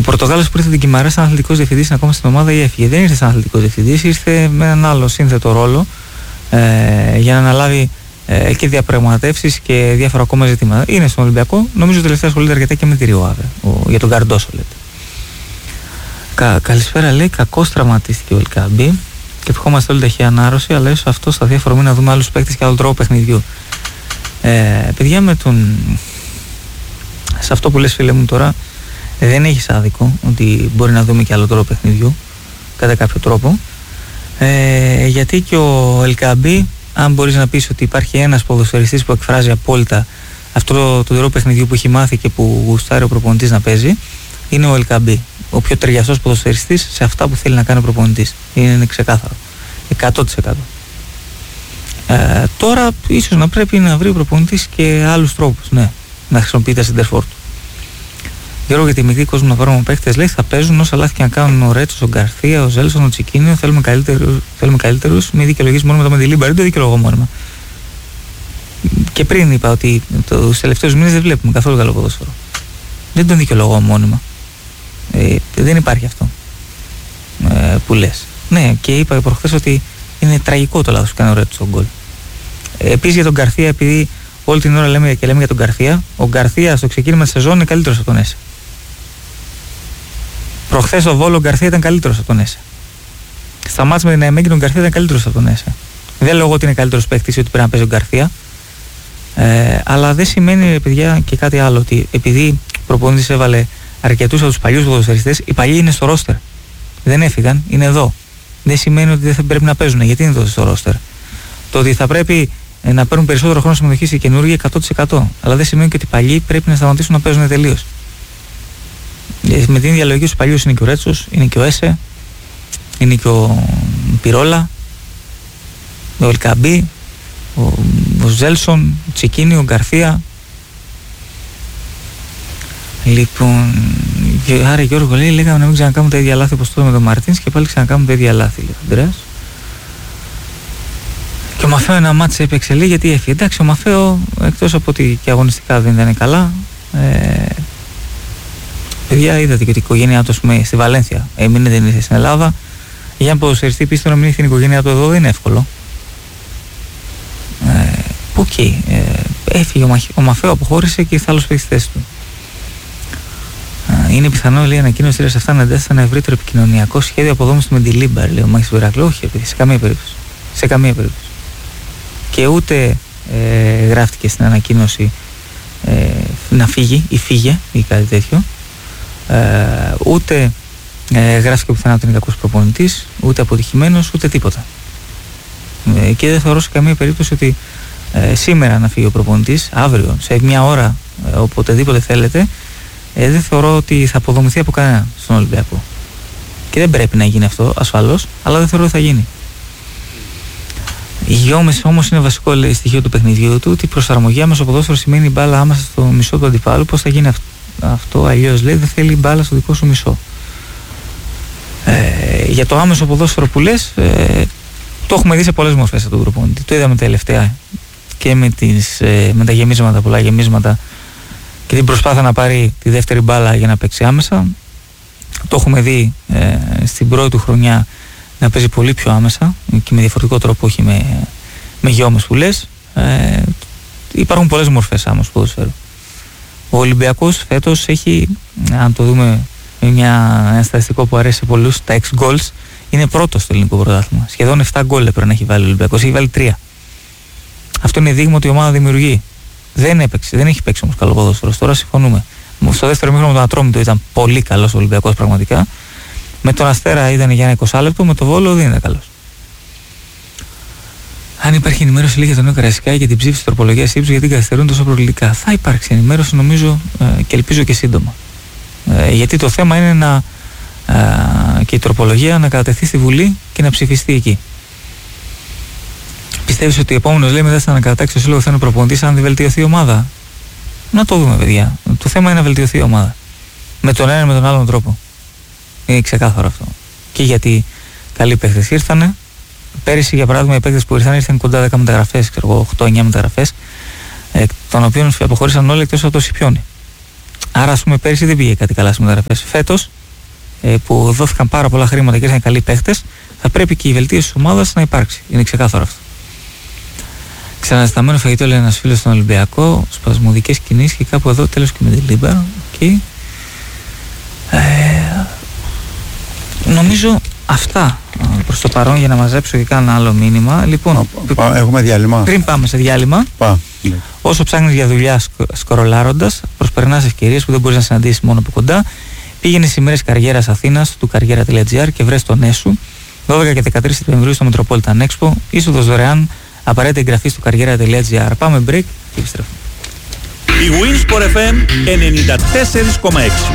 Ο Πορτογάλος που ήρθε την Κιμαρά σαν αθλητικός διευθυντής είναι ακόμα στην ομάδα ή έφυγε? Δεν ήρθε σαν αθλητικός διευθυντής, ήρθε με έναν άλλο σύνθετο ρόλο για να αναλάβει και διαπραγματεύσεις και διάφορα ακόμα ζητήματα. Είναι στον Ολυμπιακό, νομίζω τελευταία ασχολείται αρκετά και με τη Ριοάβε, για τον Καρντόσο λέτε. Καλησπέρα, λέει, κακώς τραυματίστηκε ο Ελκαμπή και ευχόμαστε όλη ταχεία ανάρρωση, αλλά ίσως αυτό θα διαφορούμε να δούμε άλλους παίκτες και άλλο τρόπο παιχνιδιού. Παιδιά, σε αυτό που λες, φίλε μου, τώρα δεν έχεις άδικο ότι μπορεί να δούμε και άλλο τρόπο παιχνιδιού κατά κάποιο τρόπο, γιατί και ο Ελκαμπή, αν μπορείς να πεις ότι υπάρχει ένας ποδοσφαιριστής που εκφράζει απόλυτα αυτό το τρόπο παιχνιδιού που έχει μάθει και που γουστάρει ο προπονητής να παίζει, είναι ο Ελκαμπή. Ο πιο ταιριαστός ποδοσφαιριστής σε αυτά που θέλει να κάνει ο προπονητής. Είναι ξεκάθαρο. 100%. Τώρα ίσως να πρέπει να βρει ο προπονητής και άλλους τρόπους, ναι, να χρησιμοποιεί τα σεντερφόρ του. Γιώργο, για τη μικρή κόσμο να πάρουμε παίχτες, λέει, θα παίζουν όσα λάθη και να κάνουν ο Ρέτσος, ο Γκαρθία, ο Ζέλσον, ο Τσικίνιο. Θέλουμε καλύτερους. Μην δικαιολογείς μόνο με το Μεντιλίμπαρ. Δεν το δικαιολογώ μόνιμα. Και πριν είπα ότι τους τελευταίους μήνες δεν βλέπουμε καθόλου καλό ποδόσφαιρο. Δεν τον δικαιολογώ μόνιμα. Δεν υπάρχει αυτό που λες. Ναι, και είπα προχθές ότι είναι τραγικό το λάθος που κάνει ο Ρέτσος στον γκολ. Επίσης για τον Γκαρθία, επειδή όλη την ώρα λέμε για τον Γκαρθία, ο Γκαρθία στο ξεκίνημα της σεζόν είναι καλύτερος από τον Έσε. Προχθές ο Βόλο ο Γκαρθία ήταν καλύτερος από τον Έσε. Στα μάτς με την Αεμένγκη ο Γκαρθία ήταν καλύτερος από τον Έσε. Δεν λέω ότι είναι καλύτερος παίκτης ή ότι πρέπει να παίζει ο Γκαρθία. Αλλά δεν σημαίνει, παιδιά, και κάτι άλλο, ότι επειδή ο προπονητής έβαλε αρκετούς από τους παλιούς ποδοσφαιριστές, οι παλιοί είναι στο ρόστερ. Δεν έφυγαν, είναι εδώ. Δεν σημαίνει ότι δεν θα πρέπει να παίζουν. Γιατί είναι εδώ στο ρόστερ? Το ότι θα πρέπει να παίρνουν περισσότερο χρόνο συμμετοχής οι καινούργοι 100%. Αλλά δεν σημαίνει και ότι οι παλιοί πρέπει να σταματήσουν να παίζουν τελείως. Με την ίδια λογική στους παλιούς είναι και ο Ρέτσος, είναι και ο Έσε, είναι και ο Πιρόλα, ο Ελκαμπή, ο Ζέλσον, ο Τσικίνιο, ο Γκαρθία. Λοιπόν, άρα Γιώργο, λέει, λέγαμε να μην ξανακάνουμε τα ίδια λάθη όπως τότε με τον Μαρτίνς και πάλι ξανακάνουμε τα ίδια λάθη, λέει ο Ανδρέας. Και ο Μαφέο ένα μάτς έπαιξε, λέει, γιατί έφυγε. Εντάξει, ο Μαφέο, εκτός από ότι και αγωνιστικά δεν ήταν καλά, παιδιά, είδατε και την οικογένειά του, στη Βαλένθια. Έμεινε, δεν ήρθε στην Ελλάδα. Για να ποδοσφαιριστεί πίσω να μην έχει την οικογένειά του εδώ δεν είναι εύκολο. Έφυγε ο Μαφέο, αποχώρησε και ήρθε άλλος παίκτης στη θέση του. Είναι πιθανό, λέει, η ανακοίνωση της αυτά να εντάσσεται ένα ευρύτερο επικοινωνιακό σχέδιο αποδόμησης του Μεντιλίμπαρ, λέει ο Μάκης Βερακλού. Όχι, σε καμία περίπτωση. Σε καμία περίπτωση. Και ούτε γράφτηκε στην ανακοίνωση να φύγει ή φύγε ή κάτι τέτοιο. Ούτε γράφτηκε πουθενά ότι είναι κακός προπονητής, ούτε αποτυχημένος, ούτε τίποτα. Και δεν θεωρώ σε καμία περίπτωση ότι σήμερα να φύγει ο προπονητής, αύριο, σε μια ώρα, οποτεδήποτε θέλετε, δεν θεωρώ ότι θα αποδομηθεί από κανέναν στον Ολυμπιακό. Και δεν πρέπει να γίνει αυτό, ασφαλώς, αλλά δεν θεωρώ ότι θα γίνει. Η γεώμηση όμως είναι βασικό, λέει, στοιχείο του παιχνιδιού του, ότι η προσαρμογή άμεσο ποδόσφαιρο σημαίνει μπάλα άμεσα στο μισό του αντιπάλου. Πώς θα γίνει αυτό, αλλιώς, λέει, δεν θέλει μπάλα στο δικό σου μισό. Για το άμεσο ποδόσφαιρο που λες, το έχουμε δει σε πολλές μορφές από τον προπονητή. Το είδαμε τελευταία και με τα γεμίσματα, πολλά γεμίσματα, και την προσπάθεια να πάρει τη δεύτερη μπάλα για να παίξει άμεσα. Το έχουμε δει στην πρώτη του χρονιά να παίζει πολύ πιο άμεσα και με διαφορετικό τρόπο, όχι με γεώμες που λες. Υπάρχουν πολλές μορφές άμεσου ποδοσφαίρου. Ο Ολυμπιακός φέτος έχει, αν το δούμε με ένα στατιστικό που αρέσει σε πολλούς, τα 6 goals, είναι πρώτος στο ελληνικό πρωτάθλημα. Σχεδόν 7 γκολ έπρεπε να έχει βάλει ο Ολυμπιακός, έχει βάλει 3. Αυτό είναι δείγμα ότι η ομάδα δημιουργεί. Δεν έχει παίξει όμως καλό ποδόσφαιρο. Τώρα συμφωνούμε. Στο δεύτερο μήχρονο με τον Ατρόμητο ήταν πολύ καλός ο Ολυμπιακός πραγματικά. Με τον Αστέρα ήταν για ένα 20 λεπτό, με τον Βόλο δεν ήταν καλός. Αν υπάρχει ενημέρωση, λέει, για τον νέο Καραϊσκάκη και την ψήφιση τροπολογίας ύψους, γιατί καθυστερούν τόσο προκλητικά? Θα υπάρξει ενημέρωση, νομίζω, και ελπίζω και σύντομα. Γιατί το θέμα είναι και η τροπολογία να κατατεθεί στη Βουλή και να ψηφιστεί εκεί. Πιστεύεις ότι ο επόμενος, λέει, μετά θα ανακατάξει το σύλλογο, θα είναι προπονητής αν δεν βελτιωθεί η ομάδα? Να το δούμε, παιδιά. Το θέμα είναι να βελτιωθεί η ομάδα. Με τον ένα με τον άλλον τρόπο. Είναι ξεκάθαρο αυτό. Και γιατί καλοί παίχτες ήρθανε. Πέρυσι, για παράδειγμα, οι παίκτες που ήρθαν κοντά 10 μεταγραφές, ξέρω εγώ, 8-9 μεταγραφές, των οποίων αποχώρησαν όλοι εκτός από το Σιπιόνι. Άρα, ας πούμε, πέρυσι δεν πήγε κάτι καλά στις μεταγραφές. Φέτος, που δόθηκαν πάρα πολλά χρήματα και ήρθαν καλοί παίχτες, θα πρέπει και η βελτίωση της ομάδας να υπάρξει. Είναι ξεκάθαρο αυτό. Ξαναζηταμένο φαγητό, λέει ένας φίλος στον Ολυμπιακό, σπασμωδικές κινήσεις και κάπου εδώ τέλος και με τη Λίμπα. Okay. Νομίζω αυτά προς το παρόν για να μαζέψω και κάνα άλλο μήνυμα. Λοιπόν, έχουμε διάλειμμα. Πριν πάμε σε διάλειμμα, όσο ψάχνεις για δουλειά σκορολάροντας, προσπερνάς ευκαιρίες που δεν μπορείς να συναντήσεις μόνο από κοντά. Πήγαινε στις ημέρες καριέρας Αθήνας του καριέρα.gr και βρες το νέο σου 12 και 13 Σεπτεμβρίου στο Metropolitan Expo. Είσοδος δωρεάν, απαραίτητη εγγραφή στο καριέρα.gr. Πάμε break και επιστρέφουμε. Η Winsport FM 94,6.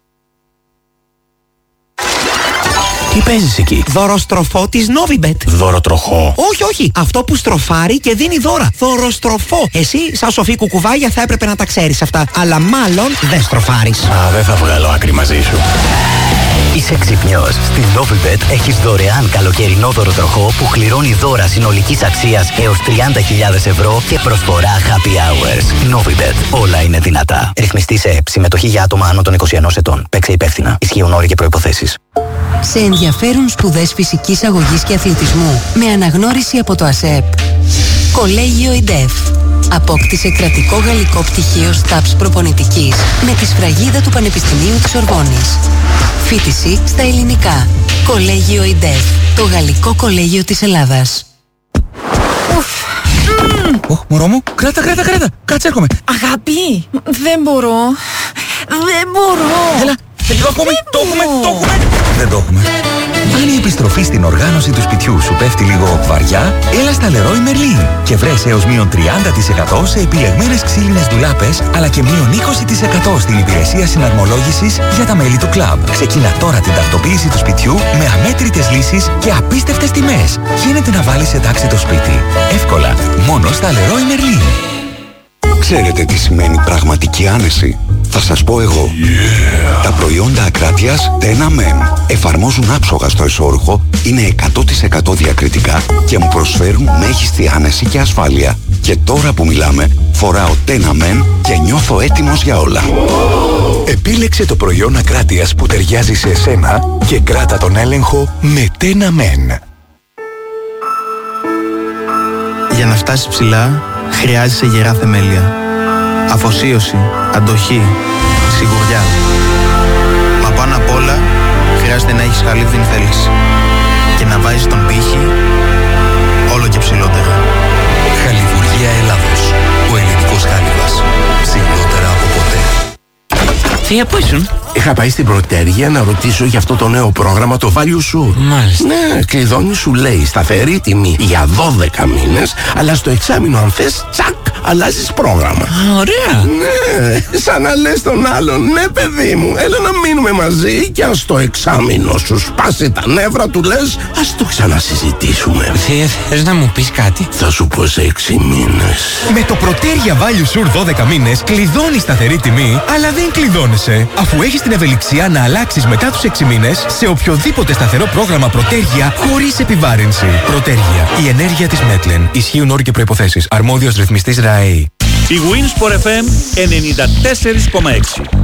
Τι παίζεις εκεί? Δωροστροφό της Novibet. Δωροτροχό? Όχι. Αυτό που στροφάρει και δίνει δώρα. Δωροστροφό. Εσύ, σαν σοφή κουκουβάγια, θα έπρεπε να τα ξέρεις αυτά. Αλλά μάλλον δεν στροφάρεις. Δεν θα βγάλω άκρη μαζί σου. Είσαι ξυπνιός. Στην Novibet έχεις δωρεάν καλοκαιρινό δωροτροχό που κληρώνει δώρα συνολικής αξίας έως 30.000 ευρώ και προσφορά happy hours. Novibet. Όλα είναι δυνατά. Ρυθμιστή σε ΕΠ. Συμμετοχή για άτομα άνω των 21 ετών. Παίξε υπεύθυνα. Ισχύουν όροι και προϋποθέσεις. Σε ενδιαφέρουν σπουδές φυσικής αγωγής και αθλητισμού με αναγνώριση από το ΑΣΕΠ. Κολέγιο ΙΝΤΕΦ. Απόκτησε κρατικό γαλλικό πτυχίο ΣΤΑΠΣ προπονητικής με τη σφραγίδα του Πανεπιστημίου της Σορβόνης. Φοιτηση στα ελληνικά. Κολέγιο ΙΝΤΕΦ. Το γαλλικό κολέγιο της Ελλάδας. Μωρό μου, κράτα. Κάτσε, έρχομαι. Αγάπη, δεν μπορώ. Έλα, σε λίγο ακόμη. Το έχουμε. Δεν το έχουμε. Αν η επιστροφή στην οργάνωση του σπιτιού σου πέφτει λίγο βαριά, έλα στα Leroy Merlin και βρες έως μείον 30% σε επιλεγμένες ξύλινες ντουλάπες, αλλά και μείον 20% στην υπηρεσία συναρμολόγησης για τα μέλη του κλαμπ. Ξεκίνα τώρα την τακτοποίηση του σπιτιού με αμέτρητες λύσεις και απίστευτες τιμές. Γίνεται να βάλεις σε τάξη το σπίτι. Εύκολα, μόνο στα Leroy Merlin. Ξέρετε τι σημαίνει πραγματική άνεση? Θα σας πω εγώ. Τα προϊόντα Ακράτειας Tena Men εφαρμόζουν άψογα στο εσώρουχο, είναι 100% διακριτικά και μου προσφέρουν μέγιστη άνεση και ασφάλεια. Και τώρα που μιλάμε, φοράω Tena Men και νιώθω έτοιμος για όλα. Επίλεξε το προϊόν Ακράτειας που ταιριάζει σε εσένα και κράτα τον έλεγχο με Tena Men. Για να φτάσεις ψηλά, χρειάζεσαι γερά θεμέλια. Αφοσίωση, αντοχή, σιγουριά. Μα πάνω απ' όλα, χρειάζεται να έχεις χαλίβδιν θέληση. Και να βάζεις τον πύχη όλο και ψηλότερα. Χαλιβουργία Ελλάδος. Ο ελληνικός χάλιβας. Ψηλότερα από ποτέ. Θεία, πού ήσουν? Είχα πάει στην Πρωτέρια να ρωτήσω για αυτό το νέο πρόγραμμα, το Value Sur. Μάλιστα. Ναι, κλειδώνει, σου λέει σταθερή τιμή για 12 μήνες, αλλά στο εξάμηνο αν θες, τσακ, αλλάζεις πρόγραμμα. Ωραία. Ναι, σαν να λες τον άλλον, ναι παιδί μου, έλα να μείνουμε μαζί και αν στο εξάμηνο σου σπάσει τα νεύρα του λες, ας το ξανασυζητήσουμε. Θεία, θες να μου πεις κάτι? Θα σου πω σε 6 μήνες. Με το Πρωτέρια Value Sur 12 μήνες κλειδώνεις σταθερή τιμή, αλλά δεν κλειδώνεσαι, αφού έχεις την ευελιξία να αλλάξεις μετά τους 6 μήνες σε οποιοδήποτε σταθερό πρόγραμμα Πρωτέρια χωρίς επιβάρυνση. Πρωτέρια, η ενέργεια της Μέτλεν. Ισχύουν όροι και προϋποθέσεις. Αρμόδιος ρυθμιστής ΡΑΕΗ. Η Winsport FM 94,6.